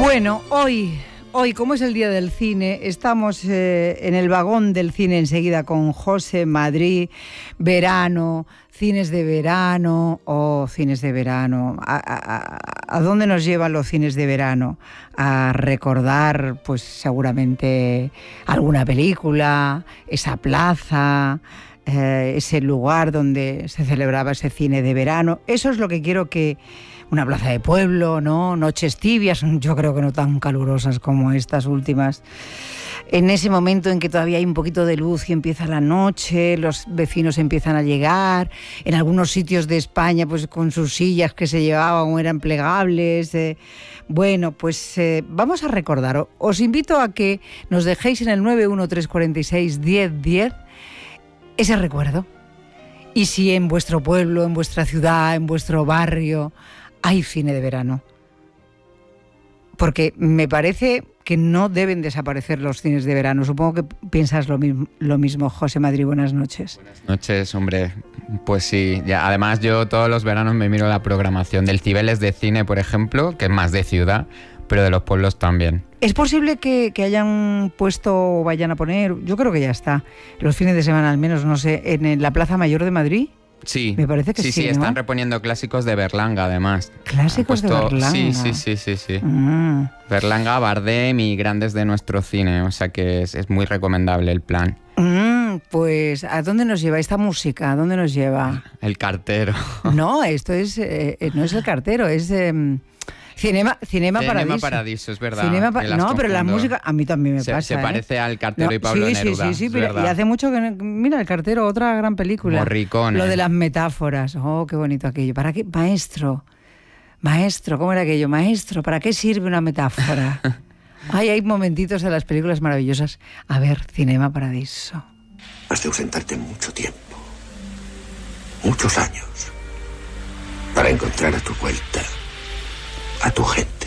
Bueno, hoy, como es el Día del Cine, estamos en el vagón del cine enseguida con José Madrid, verano, cines de verano o cines de verano. ¿A dónde nos llevan los cines de verano? A recordar, pues seguramente alguna película, esa plaza, ese lugar donde se celebraba ese cine de verano. Eso es lo que quiero que... Una plaza de pueblo, ¿no? Noches tibias, yo creo que no tan calurosas como estas últimas. En ese momento en que todavía hay un poquito de luz y empieza la noche, los vecinos empiezan a llegar, en algunos sitios de España pues con sus sillas que se llevaban o eran plegables. Bueno, pues vamos a recordar. Os invito a que nos dejéis en el 913461010 ese recuerdo. Y si en vuestro pueblo, en vuestra ciudad, en vuestro barrio hay cine de verano. Porque me parece que no deben desaparecer los cines de verano. Supongo que piensas lo mismo, José Madrid. Buenas noches. Buenas noches, hombre. Pues sí. Ya, además, yo todos los veranos me miro la programación del Cibeles de cine, por ejemplo, que es más de ciudad, pero de los pueblos también. ¿Es posible que hayan puesto o vayan a poner, yo creo que ya está, los fines de semana al menos, no sé, en la Plaza Mayor de Madrid? Sí. Me parece que sí, sí, ¿no? Están reponiendo clásicos de Berlanga, además. ¿Clásicos de Berlanga? Sí. Berlanga, Bardem y grandes de nuestro cine, o sea que es muy recomendable el plan. Pues, ¿a dónde nos lleva esta música? ¿A dónde nos lleva? El cartero. No, esto es, no es el cartero, es... Cinema Paradiso, es verdad. No, pero la música a mí también me pasa. Se parece al Cartero y Pablo Neruda. Sí, pero, y hace mucho que... Mira, El Cartero, otra gran película. Morricone. Lo de las metáforas. Oh, qué bonito aquello. ¿Para qué? Maestro, ¿cómo era aquello? Maestro, ¿para qué sirve una metáfora? Hay momentitos de las películas maravillosas. A ver, Cinema Paradiso. Has de ausentarte mucho tiempo. Muchos años. Para encontrar a tu vuelta a tu gente,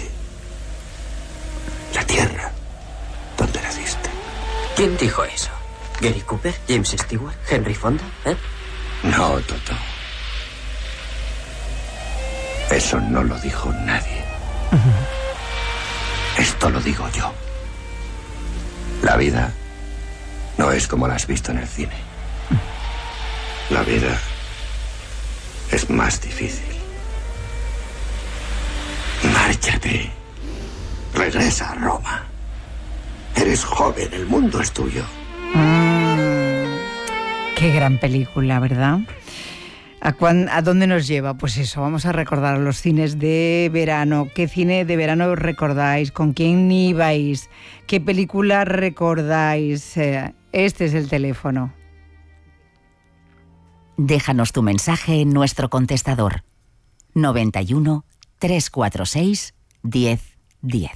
la tierra donde naciste. ¿Quién dijo eso? ¿Gary Cooper? ¿James Stewart? ¿Henry Fonda? No, Toto. Eso no lo dijo nadie. Esto lo digo yo. La vida no es como la has visto en el cine. La vida es más difícil. Márchate. Regresa a Roma. Eres joven, el mundo es tuyo. Qué gran película, ¿verdad? ¿A dónde nos lleva? Pues eso, vamos a recordar los cines de verano. ¿Qué cine de verano os recordáis? ¿Con quién ibais? ¿Qué película recordáis? Este es el teléfono. Déjanos tu mensaje en nuestro contestador. 91 346 1010.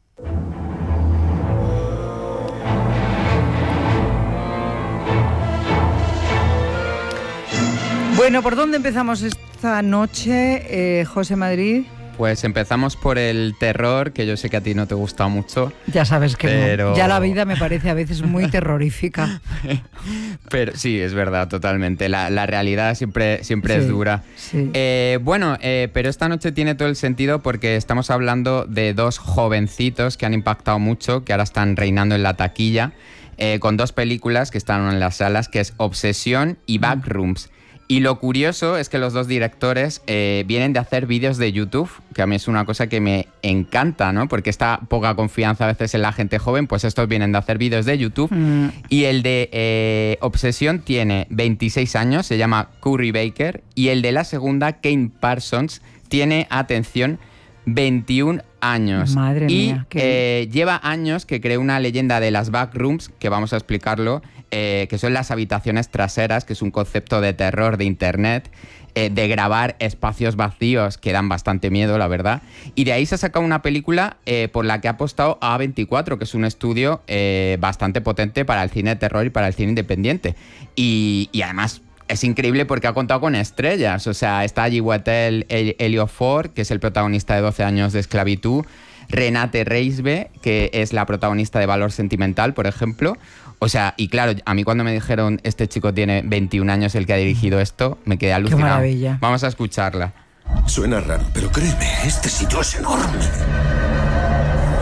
Bueno, ¿por dónde empezamos esta noche, José Madrid? Pues empezamos por el terror, que yo sé que a ti no te gusta mucho. Ya sabes que pero... no. Ya la vida me parece a veces muy terrorífica. Pero sí, es verdad, totalmente. La realidad siempre es dura. Sí. Pero esta noche tiene todo el sentido porque estamos hablando de dos jovencitos que han impactado mucho, que ahora están reinando en la taquilla, con dos películas que están en las salas, que es Obsesión y Backrooms. Y lo curioso es que los dos directores vienen de hacer vídeos de YouTube, que a mí es una cosa que me encanta, ¿no? Porque esta poca confianza a veces en la gente joven, pues estos vienen de hacer vídeos de YouTube. Y el de Obsesión tiene 26 años, se llama Curry Baker, y el de la segunda, Kane Parsons, tiene, atención, 21 años. Madre mía. Y lleva años que creó una leyenda de las backrooms, que vamos a explicarlo, que son las habitaciones traseras, que es un concepto de terror de internet, de grabar espacios vacíos que dan bastante miedo, la verdad. Y de ahí se ha sacado una película por la que ha apostado A24, que es un estudio bastante potente para el cine de terror y para el cine independiente. Y además... es increíble porque ha contado con estrellas. O sea, está allí Elio Ford, que es el protagonista de 12 años de esclavitud. Renate Reisbe, que es la protagonista de Valor Sentimental, por ejemplo. O sea, y claro, a mí cuando me dijeron este chico tiene 21 años el que ha dirigido esto, me quedé alucinado. Qué maravilla. Vamos a escucharla. Suena raro, pero créeme, este sitio es enorme.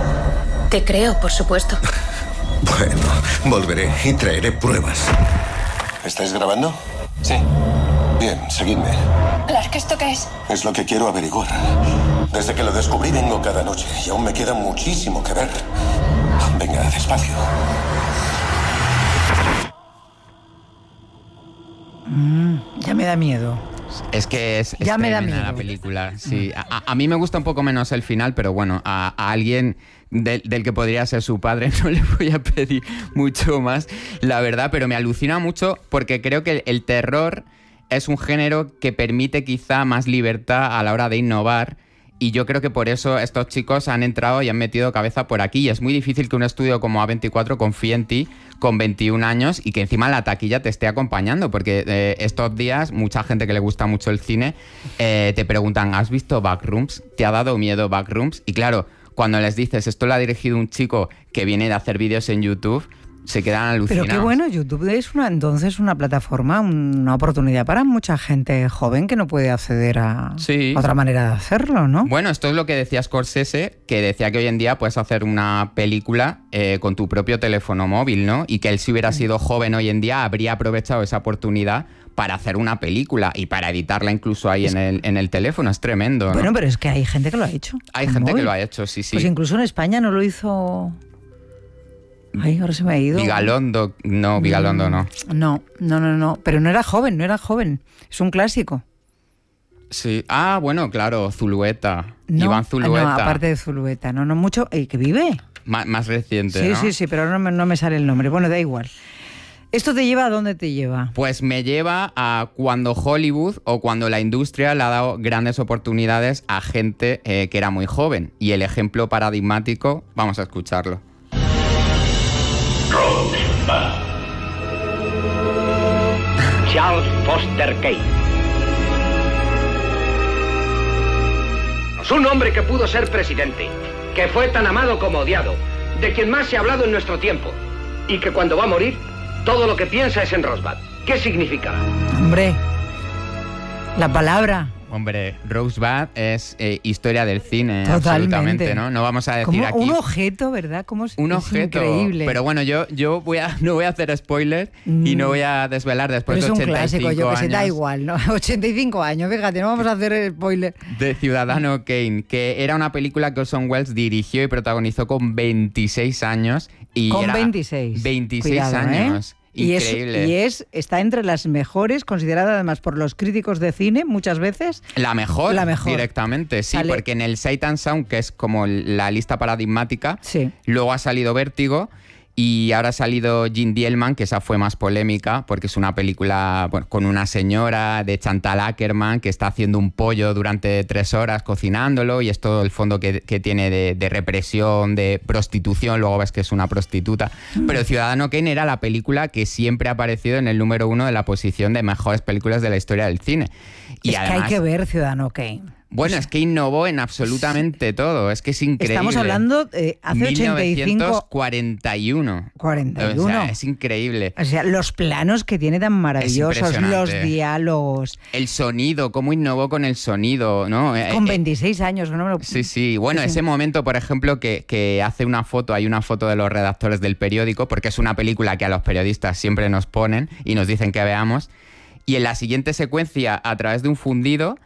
Te creo, por supuesto. Bueno, volveré y traeré pruebas. ¿Estáis grabando? Sí. Bien, seguidme. Clark, ¿esto qué es? Es lo que quiero averiguar. Desde que lo descubrí vengo cada noche y aún me queda muchísimo que ver. Venga, despacio. Ya me da miedo. Es que es Ya me da tremenda miedo. la película. Sí. A mí me gusta un poco menos el final, pero bueno, a alguien del que podría ser su padre no le voy a pedir mucho más, la verdad, pero me alucina mucho porque creo que el terror es un género que permite quizá más libertad a la hora de innovar. Y yo creo que por eso estos chicos han entrado y han metido cabeza por aquí. Y es muy difícil que un estudio como A24 confíe en ti con 21 años y que encima la taquilla te esté acompañando. Porque estos días mucha gente que le gusta mucho el cine te preguntan, ¿has visto Backrooms? ¿Te ha dado miedo Backrooms? Y claro, cuando les dices, esto lo ha dirigido un chico que viene de hacer vídeos en YouTube, se quedan alucinados. Pero qué bueno, YouTube es entonces una plataforma, una oportunidad para mucha gente joven que no puede acceder a otra manera de hacerlo, ¿no? Bueno, esto es lo que decía Scorsese, que decía que hoy en día puedes hacer una película con tu propio teléfono móvil, ¿no? Y que él, si hubiera sido joven hoy en día, habría aprovechado esa oportunidad para hacer una película y para editarla incluso ahí en el teléfono. Es tremendo, ¿no? Bueno, pero es que hay gente que lo ha hecho. Hay gente que lo ha hecho, sí, sí. Pues incluso en España no lo hizo... Ay, ahora se me ha ido. Vigalondo, no, Vigalondo no. No. Pero no era joven. Es un clásico. Sí. Ah, bueno, claro, Zulueta. No, Iván Zulueta. No, aparte de Zulueta. No mucho. ¿Que vive? Más reciente, sí, ¿no? Sí, pero no me sale el nombre. Bueno, da igual. ¿Esto te lleva a dónde te lleva? Pues me lleva a cuando Hollywood o cuando la industria le ha dado grandes oportunidades a gente que era muy joven. Y el ejemplo paradigmático, vamos a escucharlo. Rosebud. Charles Foster Kane. Es un hombre que pudo ser presidente, que fue tan amado como odiado, de quien más se ha hablado en nuestro tiempo, y que cuando va a morir, todo lo que piensa es en Rosebud. ¿Qué significa? Hombre, la palabra. Hombre, Rosebud es historia del cine, totalmente. Absolutamente, ¿no? No vamos a decir como aquí... un objeto, ¿verdad? Como un objeto, increíble. Pero bueno, yo no voy a hacer spoiler y no voy a desvelar después de 85 es un clásico, yo que años. sé, da igual, ¿no? 85 años, fíjate, no vamos a hacer spoiler. De Ciudadano Kane, que era una película que Orson Welles dirigió y protagonizó con 26 años. Y con era 26. 26 Cuidado, años. Increíble. Está entre las mejores, considerada además por los críticos de cine muchas veces. La mejor. Directamente, sí, Sale. porque en el Sight and Sound, que es como la lista paradigmática, sí. Luego ha salido Vértigo y ahora ha salido Jim Dielman, que esa fue más polémica porque es una película con una señora de Chantal Akerman que está haciendo un pollo durante 3 horas cocinándolo y es todo el fondo que tiene de represión, de prostitución, luego ves que es una prostituta. Pero Ciudadano Kane era la película que siempre ha aparecido en el número 1 de la posición de mejores películas de la historia del cine. Y es además, que hay que ver Ciudadano Kane. Bueno, es que innovó en absolutamente todo. Es que es increíble. Estamos hablando hace 85... 41. 41. O sea, es increíble. O sea, los planos que tiene tan maravillosos, los diálogos. El sonido, cómo innovó con el sonido, ¿no? Con 26 años, ¿no? Sí. Bueno, ese momento, por ejemplo, que hace una foto, hay una foto de los redactores del periódico, porque es una película que a los periodistas siempre nos ponen y nos dicen que veamos. Y en la siguiente secuencia, a través de un fundido,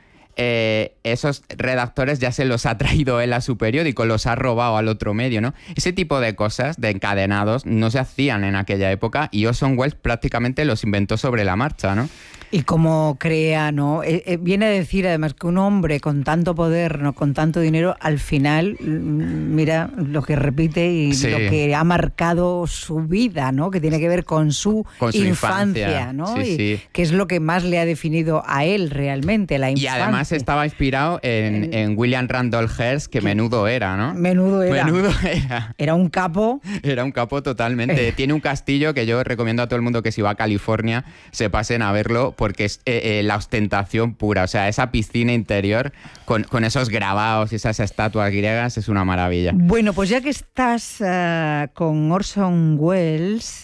esos redactores ya se los ha traído él a su periódico, los ha robado al otro medio, ¿no? Ese tipo de cosas, de encadenados, no se hacían en aquella época y Orson Welles prácticamente los inventó sobre la marcha, ¿no? Y cómo crea, ¿no? Viene a decir además que un hombre con tanto poder, ¿no? Con tanto dinero, al final, mira lo que repite y lo que ha marcado su vida, ¿no? Que tiene que ver con su infancia, ¿no? Sí. Que es lo que más le ha definido a él realmente, la infancia. Y además estaba inspirado en William Randolph Hearst, que menudo era, ¿no? Menudo era. Era un capo. Era un capo totalmente. Tiene un castillo que yo recomiendo a todo el mundo que si va a California se pasen a verlo, porque es la ostentación pura. O sea, esa piscina interior con esos grabados y esas estatuas griegas es una maravilla. Bueno, pues ya que estás con Orson Welles,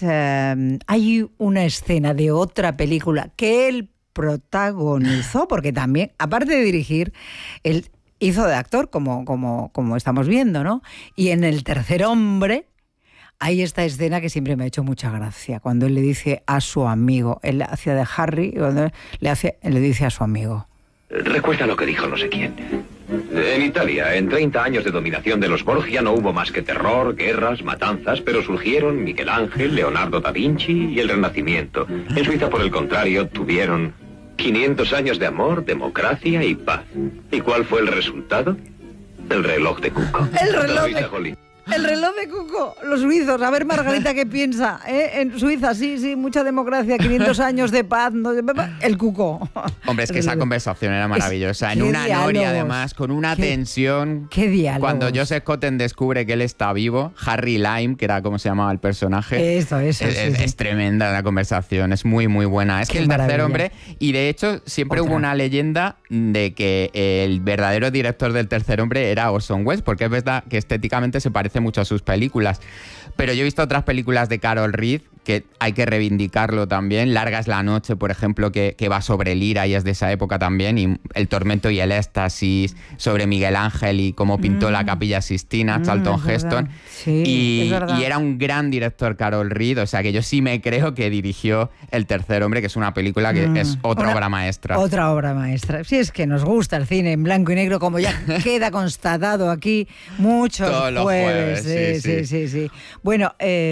hay una escena de otra película que él protagonizó, porque también, aparte de dirigir, él hizo de actor, como estamos viendo, ¿no? Y en El tercer hombre hay esta escena que siempre me ha hecho mucha gracia, cuando él le dice a su amigo, él hacía de Harry, y cuando le dice a su amigo. Recuerda lo que dijo no sé quién. En Italia, en 30 años de dominación de los Borgia, no hubo más que terror, guerras, matanzas, pero surgieron Miguel Ángel, Leonardo da Vinci y el Renacimiento. En Suiza, por el contrario, tuvieron 500 años de amor, democracia y paz. ¿Y cuál fue el resultado? El reloj de Cuco. El reloj de Cuco, los suizos. A ver, Margarita, ¿qué piensa? En Suiza, sí, mucha democracia, 500 años de paz, el Cuco. Hombre, es que esa conversación era maravillosa. En una noria, además, con una tensión. ¿Qué diálogo? Cuando Joseph Cotten descubre que él está vivo, Harry Lime, que era como se llamaba el personaje. Es tremenda la conversación, es muy, muy buena. Es que el tercer hombre, y de hecho, siempre hubo una leyenda de que el verdadero director del tercer hombre era Orson Welles, porque es verdad que estéticamente se parece mucho a sus películas, pero yo he visto otras películas de Carol Reed que hay que reivindicarlo también. Larga es la noche, por ejemplo, que va sobre Lira y es de esa época también, y El tormento y el éxtasis sobre Miguel Ángel y cómo pintó la Capilla Sistina, Charlton Heston. Sí, y era un gran director Carol Reed, o sea que yo sí me creo que dirigió El tercer hombre, que es una película que es otra obra maestra. Otra obra maestra. Sí, es que nos gusta el cine en blanco y negro, como ya queda constatado aquí muchos jueves. Sí. Bueno,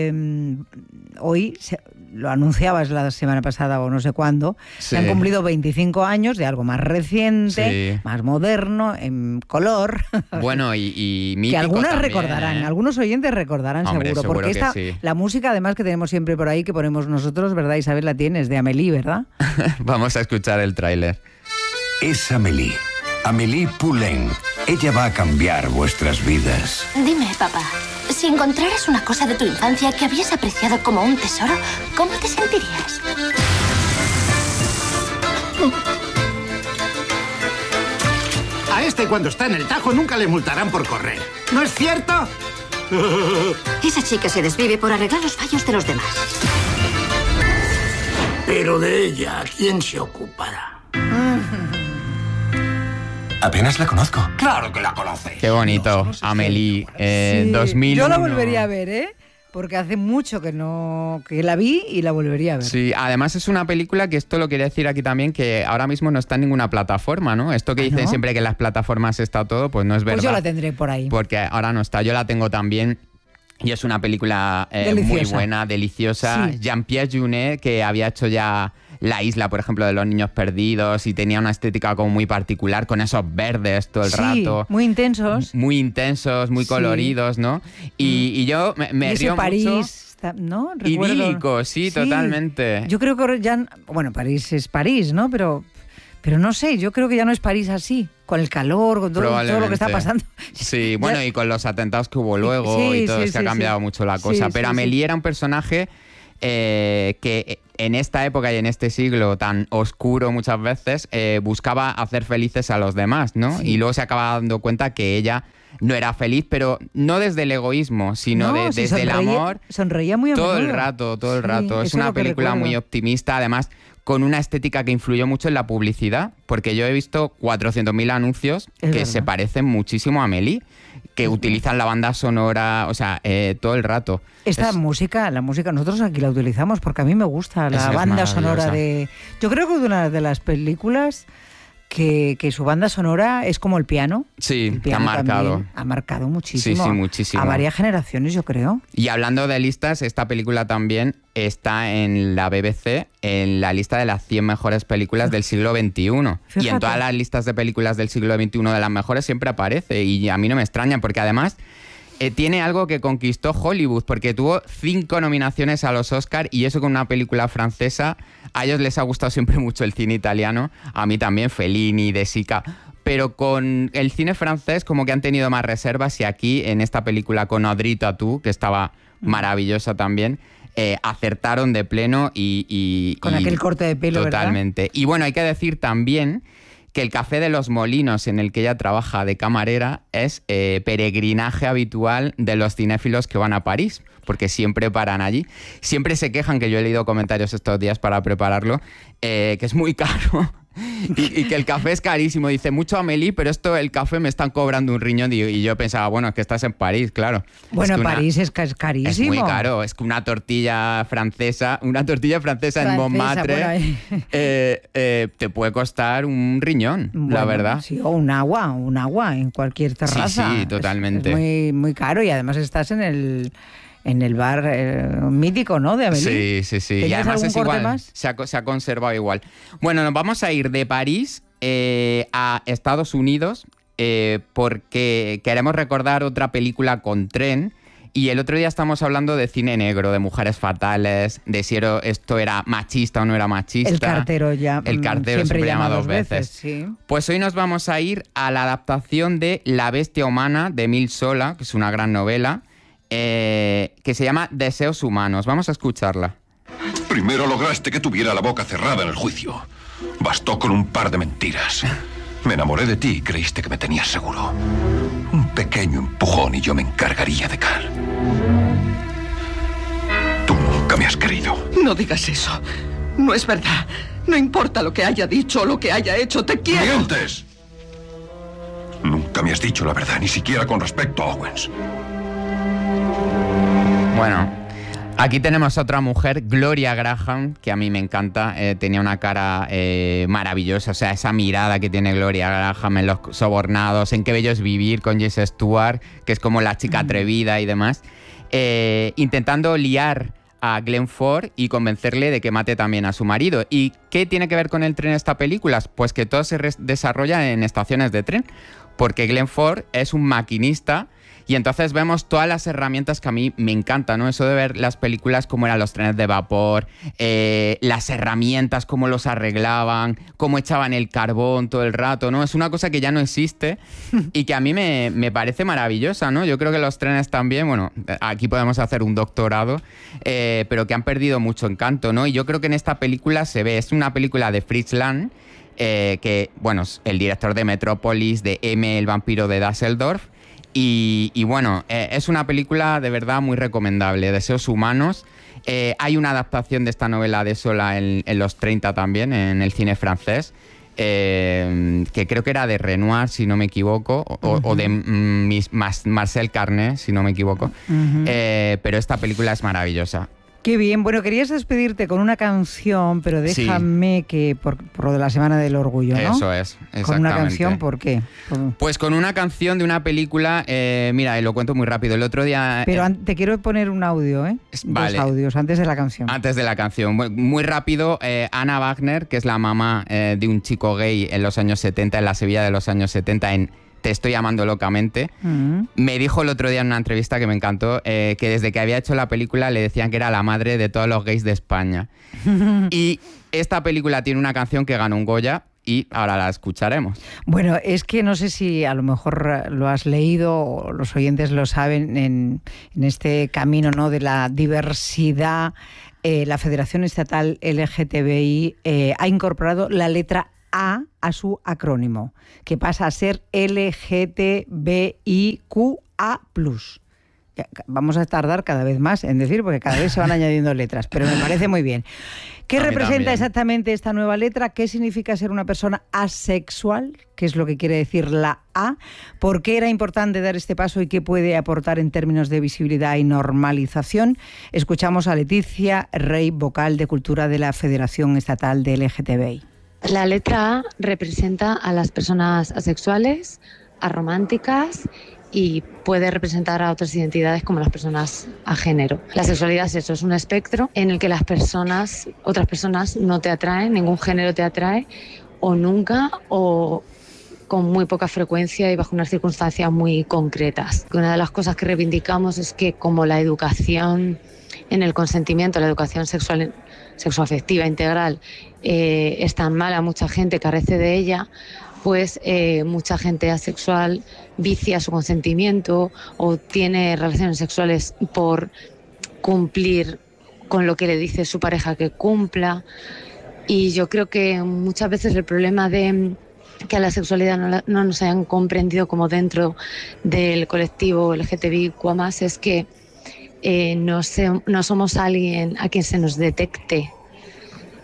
hoy lo anunciabas la semana pasada o no sé cuándo, se han cumplido 25 años de algo más reciente, más moderno, en color. Bueno, y mítico que algunas también, recordarán, algunos oyentes recordarán. Hombre, seguro, porque la música además que tenemos siempre por ahí, que ponemos nosotros, ¿verdad, Isabel? La tienes, de Amélie, ¿verdad? Vamos a escuchar el tráiler. Es Amélie Poulain. Ella va a cambiar vuestras vidas. Dime, papá, si encontraras una cosa de tu infancia que habías apreciado como un tesoro, ¿cómo te sentirías? A este, cuando está en el Tajo, nunca le multarán por correr. ¿No es cierto? Esa chica se desvive por arreglar los fallos de los demás. Pero de ella, ¿quién se ocupará? Apenas la conozco. Claro que la conoces. Qué bonito, Amélie, 2001. Yo la volvería a ver, porque hace mucho que la vi y la volvería a ver. Sí, además es una película que esto lo quería decir aquí también, que ahora mismo no está en ninguna plataforma, ¿no? Esto que dicen siempre que en las plataformas está todo, pues no es verdad. Pues yo la tendré por ahí. Porque ahora no está, yo la tengo también. Y es una película muy buena, deliciosa. Sí. Jean-Pierre Jeunet, que había hecho ya La isla, por ejemplo, de los niños perdidos, y tenía una estética como muy particular, con esos verdes todo el rato. Muy intensos. Muy intensos, muy coloridos, ¿no? Y yo me río París, mucho. ¿no? Idílico, sí, totalmente. Yo creo que ya... Bueno, París es París, ¿no? Pero no sé, yo creo que ya no es París así, con el calor, con todo lo que está pasando. Sí, bueno, y con los atentados que hubo luego y todo, es que ha cambiado mucho la cosa. Pero Amélie era un personaje que en esta época y en este siglo tan oscuro muchas veces buscaba hacer felices a los demás, ¿no? Sí. Y luego se acaba dando cuenta que ella no era feliz, pero no desde el egoísmo, sino desde el amor. Sonreía muy a todo menudo. el rato. Es una película muy optimista, además con una estética que influyó mucho en la publicidad, porque yo he visto 400.000 anuncios se parecen muchísimo a Amélie, que utilizan la banda sonora, o sea, todo el rato. La música, nosotros aquí la utilizamos porque a mí me gusta la banda sonora de... Yo creo que es una de las películas que su banda sonora es como el piano. Sí, el piano ha marcado. Ha marcado muchísimo. Sí, muchísimo. A varias generaciones, yo creo. Y hablando de listas, esta película también está en la BBC, en la lista de las 100 mejores películas del siglo XXI. Fíjate. Y en todas las listas de películas del siglo XXI de las mejores siempre aparece. Y a mí no me extraña, porque además tiene algo que conquistó Hollywood, porque tuvo 5 nominaciones a los Oscar, y eso con una película francesa. A ellos les ha gustado siempre mucho el cine italiano, a mí también, Fellini, De Sica, pero con el cine francés como que han tenido más reservas, y aquí en esta película con Audrey Tautou, que estaba maravillosa también, acertaron de pleno y con aquel corte de pelo, totalmente, ¿verdad? Y bueno, hay que decir también que el Café de los Molinos, en el que ella trabaja de camarera, es peregrinaje habitual de los cinéfilos que van a París, porque siempre paran allí. Siempre se quejan, que yo he leído comentarios estos días para prepararlo, que es muy caro Y que el café es carísimo. Dice, mucho Amélie, pero el café me están cobrando un riñón. Y yo pensaba, bueno, es que estás en París, claro. Bueno, París es carísimo. Es muy caro. Es que una tortilla francesa en Montmartre te puede costar un riñón, bueno, la verdad. Sí, o un agua en cualquier terraza. Sí, totalmente. Es muy, muy caro y además estás en el bar mítico, ¿no? De Amélie. Sí. Y además es igual, más? Se ha conservado igual. Bueno, nos vamos a ir de París a Estados Unidos porque queremos recordar otra película con tren. Y el otro día estamos hablando de cine negro, de mujeres fatales, de si esto era machista o no era machista. El cartero siempre llama dos veces. Sí. Pues hoy nos vamos a ir a la adaptación de La bestia humana de Émile Zola, que es una gran novela, que se llama Deseos humanos. Vamos a escucharla. Primero lograste que tuviera la boca cerrada en el juicio. Bastó con un par de mentiras. Me enamoré de ti y creíste que me tenías seguro. Un pequeño empujón y yo me encargaría de Carl. Tú nunca me has querido. No digas eso. No es verdad. No importa lo que haya dicho o lo que haya hecho, te quiero. ¡Mientes! Nunca me has dicho la verdad, ni siquiera con respecto a Owens. Bueno, aquí tenemos a otra mujer, Gloria Graham, que a mí me encanta. Tenía una cara maravillosa, o sea, esa mirada que tiene Gloria Graham en Los sobornados, en Qué bello es vivir con Jess Stewart, que es como la chica atrevida y demás, intentando liar a Glenn Ford y convencerle de que mate también a su marido. ¿Y qué tiene que ver con el tren esta película? Pues que todo se desarrolla en estaciones de tren, porque Glenn Ford es un maquinista. Y entonces vemos todas las herramientas que a mí me encantan, ¿no? Eso de ver las películas, cómo eran los trenes de vapor, las herramientas, cómo los arreglaban, cómo echaban el carbón todo el rato, ¿no? Es una cosa que ya no existe y que a mí me parece maravillosa, ¿no? Yo creo que los trenes también, bueno, aquí podemos hacer un doctorado, pero que han perdido mucho encanto, ¿no? Y yo creo que en esta película se ve, es una película de Fritz Lang, que, bueno, es el director de Metrópolis, de M, el vampiro de Düsseldorf. Y bueno, es una película de verdad muy recomendable, Deseos humanos. Hay una adaptación de esta novela de Zola en los 30 también, en el cine francés, que creo que era de Renoir, si no me equivoco, o de Marcel Carné, si no me equivoco. Pero esta película es maravillosa. Qué bien. Bueno, querías despedirte con una canción, pero déjame que por lo de la Semana del Orgullo, ¿no? Eso es, exactamente. Con una canción, ¿por qué? Pues con una canción de una película, mira, lo cuento muy rápido. El otro día... Pero te quiero poner un audio, Vale. 2 audios, antes de la canción. Antes de la canción. Muy rápido, Anna Wagner, que es la mamá de un chico gay en los años 70, en la Sevilla de los años 70, en Te estoy amando locamente, me dijo el otro día en una entrevista que me encantó, que desde que había hecho la película le decían que era la madre de todos los gays de España. Y esta película tiene una canción que ganó un Goya y ahora la escucharemos. Bueno, es que no sé si a lo mejor lo has leído o los oyentes lo saben en este camino, ¿no?, de la diversidad. La Federación Estatal LGTBI ha incorporado la letra A su acrónimo, que pasa a ser LGTBIQA+. Vamos a tardar cada vez más en decir, porque cada vez se van añadiendo letras, pero me parece muy bien. ¿Qué representa exactamente esta nueva letra? ¿Qué significa ser una persona asexual? ¿Qué es lo que quiere decir la A? ¿Por qué era importante dar este paso y qué puede aportar en términos de visibilidad y normalización? Escuchamos a Leticia Rey, vocal de Cultura de la Federación Estatal de LGTBI. La letra A representa a las personas asexuales, arománticas y puede representar a otras identidades como las personas a género. La sexualidad es eso, es un espectro en el que otras personas no te atraen, ningún género te atrae o nunca o con muy poca frecuencia y bajo unas circunstancias muy concretas. Una de las cosas que reivindicamos es que como la educación en el consentimiento, la educación sexoafectiva integral es tan mala, mucha gente carece de ella, pues mucha gente asexual vicia su consentimiento o tiene relaciones sexuales por cumplir con lo que le dice su pareja que cumpla. Y yo creo que muchas veces el problema de que a la sexualidad no nos hayan comprendido como dentro del colectivo LGTBIQA+, es que no somos alguien a quien se nos detecte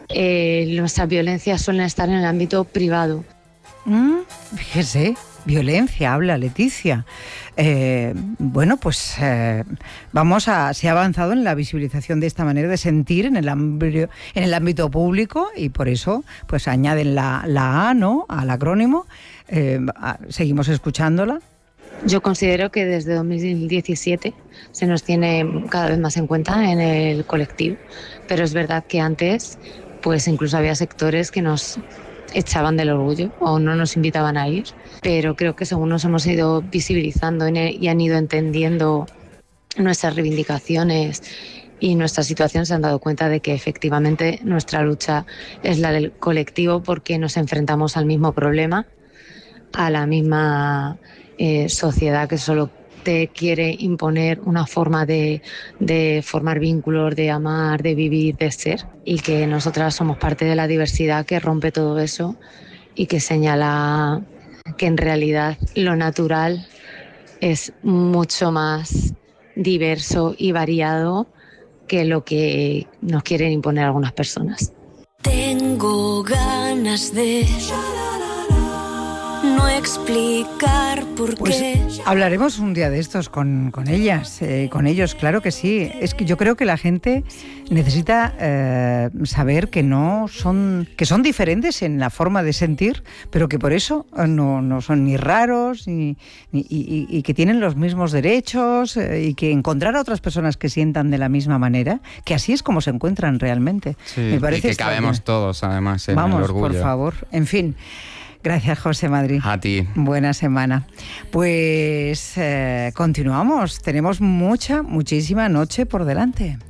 nuestras violencias suelen estar en el ámbito privado. Fíjese, violencia, habla Leticia. Bueno, pues se ha avanzado en la visibilización de esta manera de sentir en el ámbito público, y por eso pues añaden la A, ¿no?, al acrónimo. Seguimos escuchándola. Yo considero que desde 2017 se nos tiene cada vez más en cuenta en el colectivo, pero es verdad que antes pues incluso había sectores que nos echaban del orgullo o no nos invitaban a ir, pero creo que según nos hemos ido visibilizando y han ido entendiendo nuestras reivindicaciones y nuestra situación, se han dado cuenta de que efectivamente nuestra lucha es la del colectivo, porque nos enfrentamos al mismo problema, a la misma sociedad que solo te quiere imponer una forma de formar vínculos, de amar, de vivir, de ser, y que nosotras somos parte de la diversidad que rompe todo eso y que señala que en realidad lo natural es mucho más diverso y variado que lo que nos quieren imponer algunas personas. Tengo ganas de no explicar por qué. Pues hablaremos un día de estos con ellas, con ellos, claro que sí. Es que yo creo que la gente necesita saber que que son diferentes en la forma de sentir, pero que por eso no son ni raros y que tienen los mismos derechos, y que encontrar a otras personas que sientan de la misma manera, que así es como se encuentran realmente. Sí, me parece y que cabemos todos, además, en Vamos, el orgullo. por favor. En fin. Gracias, José Madrí. A ti. Buena semana. Pues continuamos. Tenemos muchísima noche por delante.